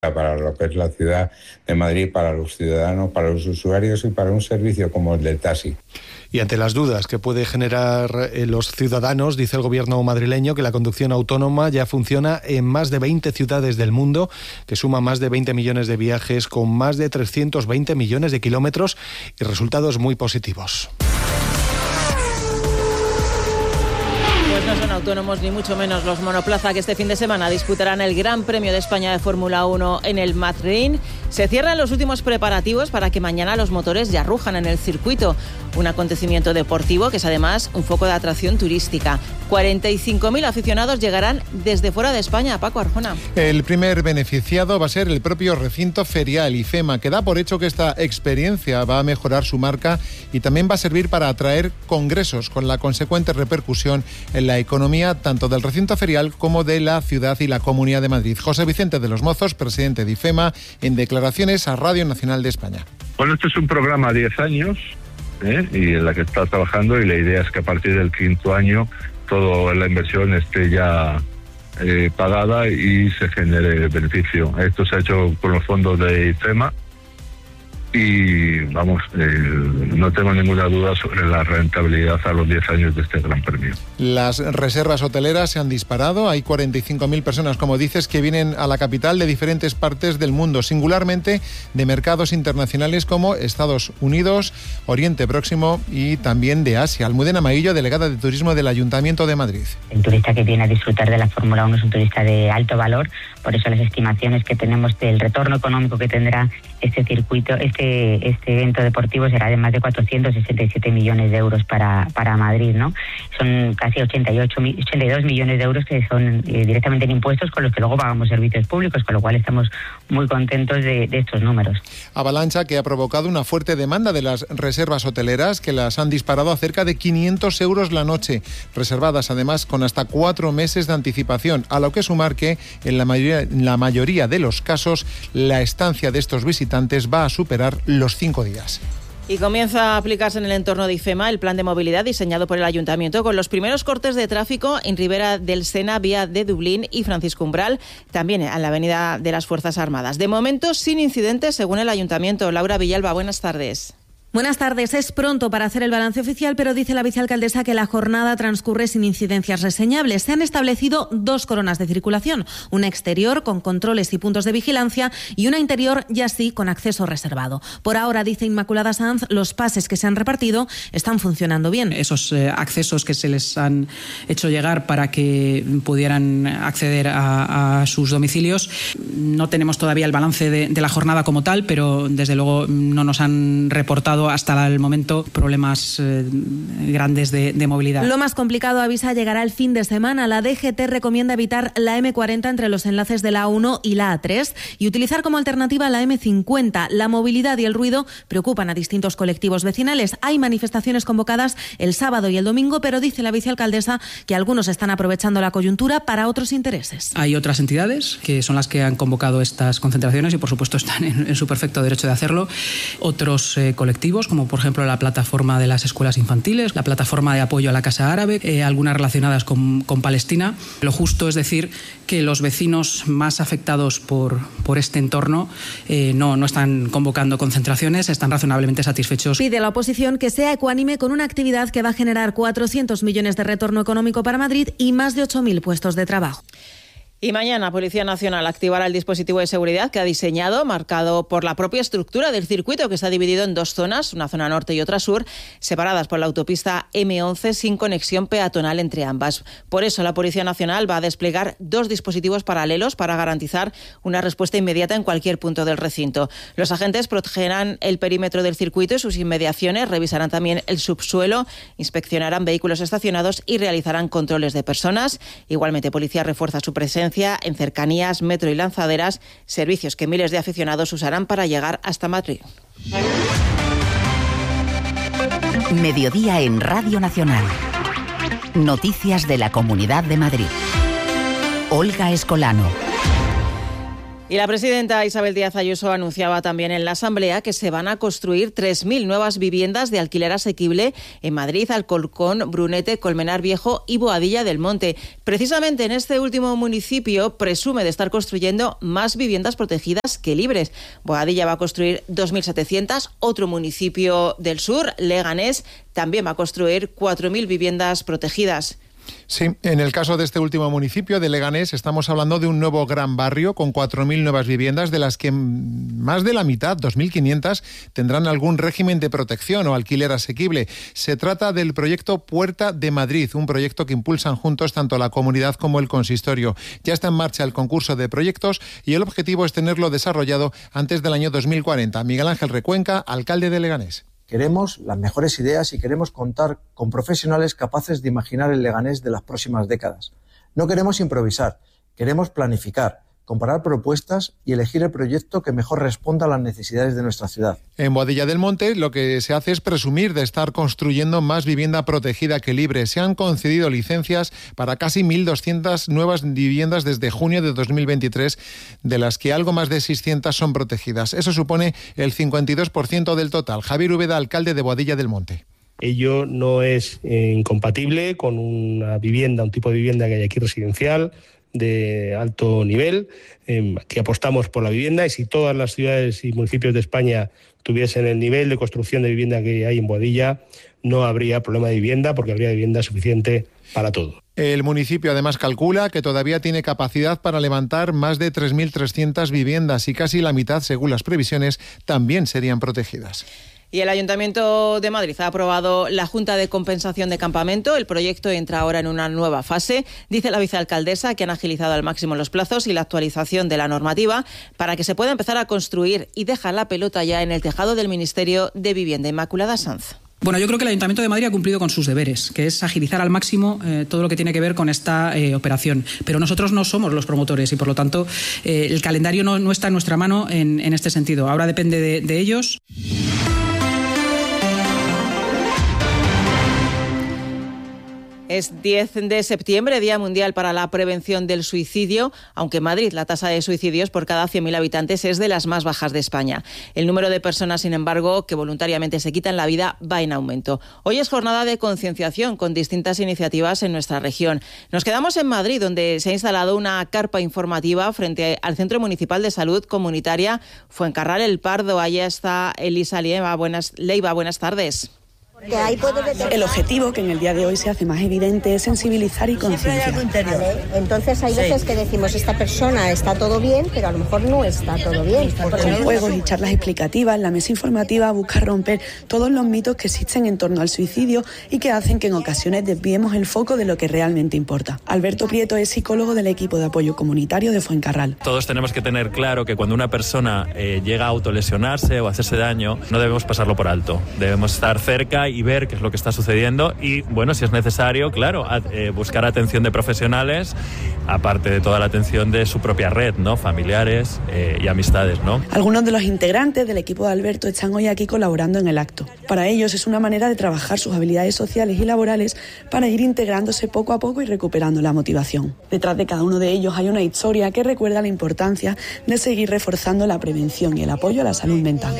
para lo que es la ciudad de Madrid, para los ciudadanos, para los usuarios y para un servicio como el del taxi. Y ante las dudas que puede generar los ciudadanos, dice el gobierno madrileño que la conducción autónoma ya funciona en más de 20 ciudades del mundo, que suma más de 20 millones de viajes con más de 320 millones de kilómetros y resultados muy positivos. Pues no son autónomos ni mucho menos los monoplaza que este fin de semana disputarán el Gran Premio de España de Fórmula 1 en el Madrid. Se cierran los últimos preparativos para que mañana los motores ya rujan en el circuito. Un acontecimiento deportivo que es además un foco de atracción turística. 45.000 aficionados llegarán desde fuera de España. Paco Arjona. El primer beneficiado va a ser el propio recinto ferial IFEMA, que da por hecho que esta experiencia va a mejorar su marca y también va a servir para atraer congresos con la consecuente repercusión en la economía tanto del recinto ferial como de la ciudad y la Comunidad de Madrid. José Vicente de los Mozos, presidente de IFEMA, en declaraciones a Radio Nacional de España. Bueno, este es un programa a 10 años y en la que está trabajando, y la idea es que a partir del 5º año toda la inversión esté ya pagada y se genere beneficio. Esto se ha hecho con los fondos de IFEMA y vamos, no tengo ninguna duda sobre la rentabilidad a los 10 años de este Gran Premio. Las reservas hoteleras se han disparado. Hay 45.000 personas, como dices, que vienen a la capital de diferentes partes del mundo, singularmente de mercados internacionales como Estados Unidos, Oriente Próximo y también de Asia. Almudena Maillo, delegada de Turismo del Ayuntamiento de Madrid. El turista que viene a disfrutar de la Fórmula 1 es un turista de alto valor, por eso las estimaciones que tenemos del retorno económico que tendrá este circuito, este evento deportivo será de más de 467 millones de euros para Madrid, ¿no? Son casi 82 millones de euros que son directamente en impuestos, con los que luego pagamos servicios públicos, con lo cual estamos muy contentos de estos números. Avalancha que ha provocado una fuerte demanda de las reservas hoteleras, que las han disparado a cerca de 500 euros la noche, reservadas además con hasta 4 meses de anticipación, a lo que sumar que en la mayoría de los casos la estancia de estos visitantes va a superar los 5 días. Y comienza a aplicarse en el entorno de IFEMA el plan de movilidad diseñado por el Ayuntamiento, con los primeros cortes de tráfico en Ribera del Sena, vía de Dublín y Francisco Umbral, también en la Avenida de las Fuerzas Armadas. De momento, sin incidentes, según el Ayuntamiento. Laura Villalba, buenas tardes. Buenas tardes. Es pronto para hacer el balance oficial, pero dice la vicealcaldesa que la jornada transcurre sin incidencias reseñables. Se han establecido 2 coronas de circulación, una exterior con controles y puntos de vigilancia y una interior ya sí con acceso reservado. Por ahora, dice Inmaculada Sanz, los pases que se han repartido están funcionando bien. Esos accesos que se les han hecho llegar para que pudieran acceder a sus domicilios, no tenemos todavía el balance de la jornada como tal, pero desde luego no nos han reportado hasta el momento problemas grandes de movilidad. Lo más complicado, avisa, llegará el fin de semana. La DGT recomienda evitar la M40 entre los enlaces de la A1 y la A3 y utilizar como alternativa la M50. La movilidad y el ruido preocupan a distintos colectivos vecinales. Hay manifestaciones convocadas el sábado y el domingo, pero dice la vicealcaldesa que algunos están aprovechando la coyuntura para otros intereses. Hay otras entidades que son las que han convocado estas concentraciones y por supuesto están en su perfecto derecho de hacerlo. Otros colectivos, como por ejemplo la plataforma de las escuelas infantiles, la plataforma de apoyo a la Casa Árabe, algunas relacionadas con Palestina. Lo justo es decir que los vecinos más afectados por este entorno no están convocando concentraciones, están razonablemente satisfechos. Pide a la oposición que sea ecuánime con una actividad que va a generar 400 millones de retorno económico para Madrid y más de 8.000 puestos de trabajo. Y mañana Policía Nacional activará el dispositivo de seguridad que ha diseñado, marcado por la propia estructura del circuito, que está dividido en 2 zonas, una zona norte y otra sur, separadas por la autopista M11 sin conexión peatonal entre ambas. Por eso la Policía Nacional va a desplegar 2 dispositivos paralelos para garantizar una respuesta inmediata en cualquier punto del recinto. Los agentes protegerán el perímetro del circuito y sus inmediaciones, revisarán también el subsuelo, inspeccionarán vehículos estacionados y realizarán controles de personas. Igualmente, Policía refuerza su presencia en cercanías, metro y lanzaderas, servicios que miles de aficionados usarán para llegar hasta Madrid. Mediodía en Radio Nacional. Noticias de la Comunidad de Madrid. Olga Escolano. Y la presidenta Isabel Díaz Ayuso anunciaba también en la Asamblea que se van a construir 3.000 nuevas viviendas de alquiler asequible en Madrid, Alcorcón, Brunete, Colmenar Viejo y Boadilla del Monte. Precisamente en este último municipio presume de estar construyendo más viviendas protegidas que libres. Boadilla va a construir 2.700, otro municipio del sur, Leganés, también va a construir 4.000 viviendas protegidas. Sí, en el caso de este último municipio de Leganés estamos hablando de un nuevo gran barrio con 4.000 nuevas viviendas, de las que más de la mitad, 2.500, tendrán algún régimen de protección o alquiler asequible. Se trata del proyecto Puerta de Madrid, un proyecto que impulsan juntos tanto la comunidad como el consistorio. Ya está en marcha el concurso de proyectos y el objetivo es tenerlo desarrollado antes del año 2040. Miguel Ángel Recuenca, alcalde de Leganés. Queremos las mejores ideas y queremos contar con profesionales capaces de imaginar el Leganés de las próximas décadas. No queremos improvisar, queremos planificar, comparar propuestas y elegir el proyecto que mejor responda a las necesidades de nuestra ciudad. En Boadilla del Monte lo que se hace es presumir de estar construyendo más vivienda protegida que libre. Se han concedido licencias para casi 1.200 nuevas viviendas desde junio de 2023, de las que algo más de 600 son protegidas. Eso supone el 52% del total. Javier Úbeda, alcalde de Boadilla del Monte. Ello no es incompatible con una vivienda, un tipo de vivienda que hay aquí residencial, de alto nivel, que apostamos por la vivienda, y si todas las ciudades y municipios de España tuviesen el nivel de construcción de vivienda que hay en Boadilla, no habría problema de vivienda porque habría vivienda suficiente para todo. El municipio además calcula que todavía tiene capacidad para levantar más de 3.300 viviendas y casi la mitad, según las previsiones, también serían protegidas. Y el Ayuntamiento de Madrid ha aprobado la Junta de Compensación de Campamento. El proyecto entra ahora en una nueva fase. Dice la vicealcaldesa que han agilizado al máximo los plazos y la actualización de la normativa para que se pueda empezar a construir, y deja la pelota ya en el tejado del Ministerio de Vivienda. Inmaculada Sanz. Bueno, yo creo que el Ayuntamiento de Madrid ha cumplido con sus deberes, que es agilizar al máximo todo lo que tiene que ver con esta operación. Pero nosotros no somos los promotores y, por lo tanto, el calendario no está en nuestra mano en este sentido. Ahora depende de ellos. Es 10 de septiembre, Día Mundial para la Prevención del Suicidio, aunque en Madrid la tasa de suicidios por cada 100.000 habitantes es de las más bajas de España. El número de personas, sin embargo, que voluntariamente se quitan la vida va en aumento. Hoy es jornada de concienciación con distintas iniciativas en nuestra región. Nos quedamos en Madrid, donde se ha instalado una carpa informativa frente al Centro Municipal de Salud Comunitaria Fuencarral El Pardo. Allí está Elisa Leiva. Buenas tardes. El objetivo, que en el día de hoy se hace más evidente, es sensibilizar y concienciar. Entonces hay veces que decimos, esta persona está todo bien, pero a lo mejor no está todo bien. Con juegos y charlas explicativas, la mesa informativa busca romper todos los mitos que existen en torno al suicidio y que hacen que en ocasiones desviemos el foco de lo que realmente importa. Alberto Prieto es psicólogo del equipo de apoyo comunitario de Fuencarral. Todos tenemos que tener claro que cuando una persona llega a autolesionarse o a hacerse daño, no debemos pasarlo por alto. Debemos estar cerca y ver qué es lo que está sucediendo y, bueno, si es necesario, claro, buscar atención de profesionales, aparte de toda la atención de su propia red, ¿no? Familiares y amistades, ¿no? Algunos de los integrantes del equipo de Alberto están hoy aquí colaborando en el acto. Para ellos es una manera de trabajar sus habilidades sociales y laborales para ir integrándose poco a poco y recuperando la motivación. Detrás de cada uno de ellos hay una historia que recuerda la importancia de seguir reforzando la prevención y el apoyo a la salud mental.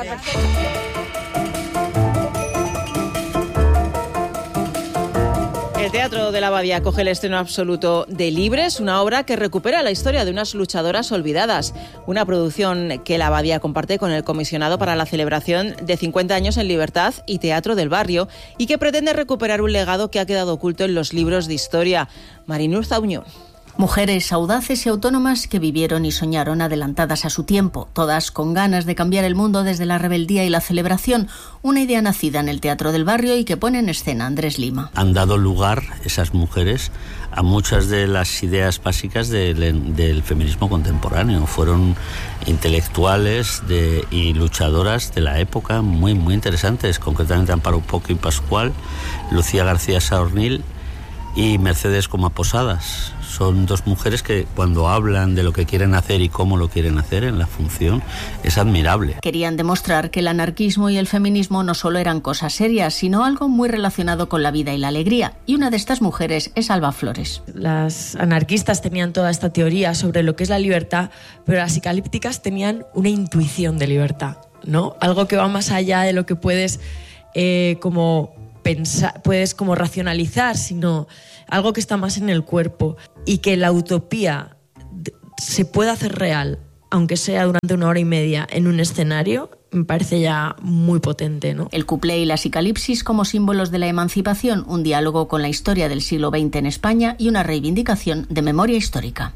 El Teatro de la Abadía acoge el estreno absoluto de Libres, una obra que recupera la historia de unas luchadoras olvidadas. Una producción que la Abadía comparte con el Comisionado para la celebración de 50 años en libertad y Teatro del Barrio, y que pretende recuperar un legado que ha quedado oculto en los libros de historia. Marinur Zauñó. Mujeres audaces y autónomas que vivieron y soñaron adelantadas a su tiempo, todas con ganas de cambiar el mundo desde la rebeldía y la celebración, una idea nacida en el Teatro del Barrio y que pone en escena Andrés Lima. Han dado lugar, esas mujeres, a muchas de las ideas básicas del feminismo contemporáneo. Fueron intelectuales y luchadoras de la época muy, muy interesantes, concretamente Amparo Poco y Pascual, Lucía García Saornil, y Mercedes Coma Posadas. Son dos mujeres que cuando hablan de lo que quieren hacer y cómo lo quieren hacer en la función es admirable. Querían demostrar que el anarquismo y el feminismo no solo eran cosas serias, sino algo muy relacionado con la vida y la alegría. Y una de estas mujeres es Alba Flores. Las anarquistas tenían toda esta teoría sobre lo que es la libertad, pero las psicalípticas tenían una intuición de libertad, ¿no? Algo que va más allá de lo que puedes como pensar, puedes como racionalizar, sino algo que está más en el cuerpo, y que la utopía se pueda hacer real, aunque sea durante 1 hora y media en un escenario, me parece ya muy potente, ¿no? El cuplé y la psicalipsis como símbolos de la emancipación, un diálogo con la historia del siglo XX en España y una reivindicación de memoria histórica.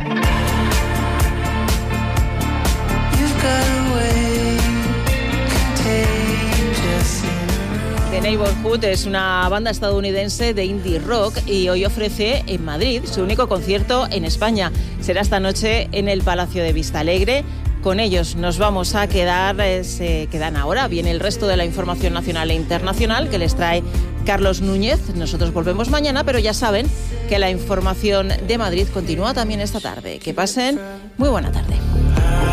The Neighborhood es una banda estadounidense de indie rock y hoy ofrece en Madrid su único concierto en España. Será esta noche en el Palacio de Vistalegre. Con ellos nos vamos a quedar, se quedan ahora. Viene el resto de la información nacional e internacional que les trae Carlos Núñez. Nosotros volvemos mañana, pero ya saben que la información de Madrid continúa también esta tarde. Que pasen muy buena tarde.